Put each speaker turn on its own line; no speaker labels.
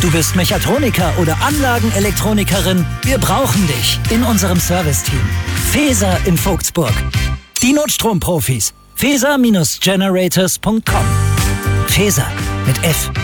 Du bist Mechatroniker oder Anlagenelektronikerin? Wir brauchen dich in unserem Serviceteam. Feser in Vogtsburg. Die Notstromprofis. Feser-generators.com. Feser mit F.